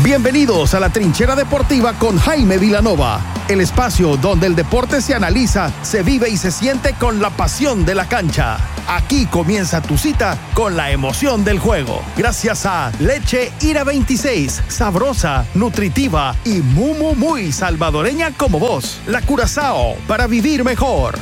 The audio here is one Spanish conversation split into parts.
Bienvenidos a la Trinchera Deportiva con Jaime Vilanova, el espacio donde el deporte se analiza, se vive y se siente con la pasión de la cancha. Aquí comienza tu cita con la emoción del juego. Gracias a Leche Ira 26, sabrosa, nutritiva y muy salvadoreña como vos. La Curazao, para vivir mejor.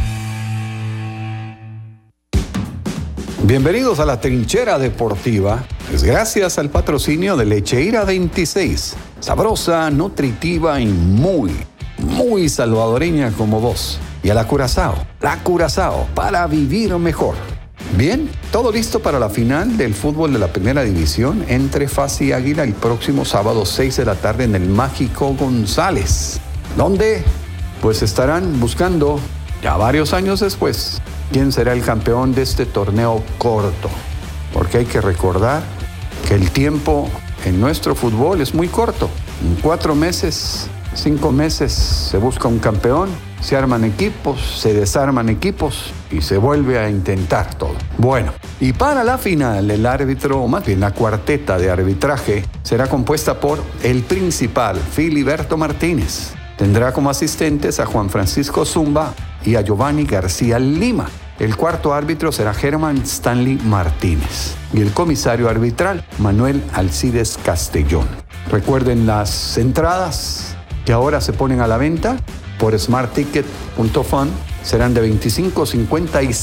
Bienvenidos a la Trinchera Deportiva. Es gracias al patrocinio de Leche Ira 26, sabrosa, nutritiva y muy salvadoreña como vos. Y a la Curazao, para vivir mejor. Bien, todo listo para la final del fútbol de la primera división entre FAS y Águila el próximo sábado 6 de la tarde en el Mágico González, donde pues estarán buscando, ya varios años después, quién será el campeón de este torneo corto. Porque hay que recordar que el tiempo en nuestro fútbol es muy corto. En 4 meses, 5 meses se busca un campeón, se arman equipos, se desarman equipos y se vuelve a intentar todo. Bueno, y para la final el árbitro, o más bien la cuarteta de arbitraje, será compuesta por el principal, Filiberto Martínez. Tendrá como asistentes a Juan Francisco Zumba y a Giovanni García Lima. El cuarto árbitro será Germán Stanley Martínez y el comisario arbitral Manuel Alcides Castellón. Recuerden las entradas que ahora se ponen a la venta por smartticket.fun serán de $25, $50 y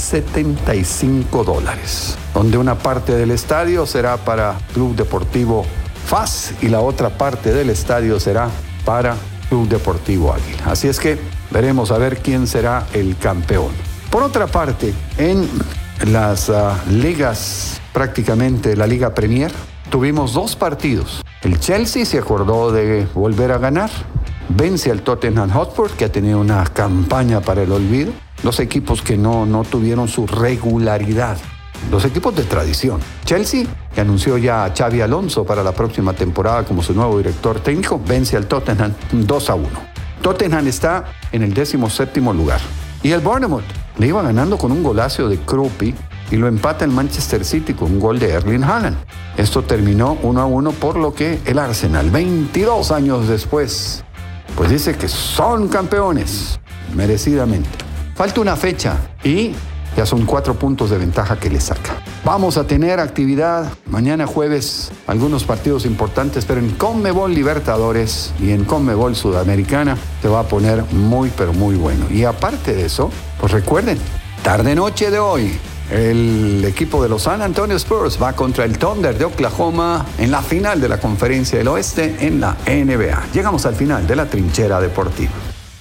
$75, donde una parte del estadio será para Club Deportivo FAS y la otra parte del estadio será para Club Deportivo Águila. Así es que veremos a ver quién será el campeón. Por otra parte, en las ligas, prácticamente la Liga Premier, tuvimos 2 partidos. El Chelsea se acordó de volver a ganar. Vence al Tottenham Hotspur, que ha tenido una campaña para el olvido. Los equipos que no tuvieron su regularidad. Los equipos de tradición. Chelsea, que anunció ya a Xabi Alonso para la próxima temporada como su nuevo director técnico, vence al Tottenham 2-1. Tottenham está en el 17º lugar. Y el Bournemouth le iba ganando con un golazo de Krupi y lo empata el Manchester City con un gol de Erling Haaland. Esto terminó 1-1, por lo que el Arsenal, 22 años después, pues dice que son campeones, merecidamente. Falta una fecha y ya son 4 puntos de ventaja que le saca. Vamos a tener actividad mañana jueves, algunos partidos importantes, pero en Conmebol Libertadores y en Conmebol Sudamericana se va a poner muy bueno. Y aparte de eso, pues recuerden, tarde-noche de hoy, el equipo de los San Antonio Spurs va contra el Thunder de Oklahoma en la final de la Conferencia del Oeste en la NBA. Llegamos al final de la Trinchera Deportiva.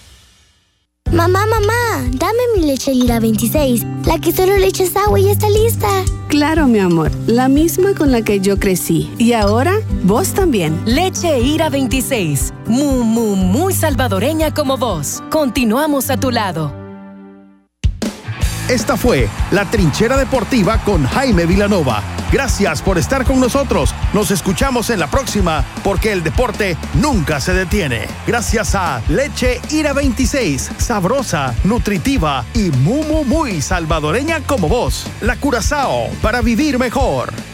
Mamá, dame mi Leche Ira 26, la que solo le echas agua y está lista. Claro, mi amor, la misma con la que yo crecí. Y ahora, vos también. Leche Ira 26, muy salvadoreña como vos. Continuamos a tu lado. Esta fue la Trinchera Deportiva con Jaime Vilanova. Gracias por estar con nosotros. Nos escuchamos en la próxima, porque el deporte nunca se detiene. Gracias a Leche Ira 26, sabrosa, nutritiva y muy salvadoreña como vos. La Curazao, para vivir mejor.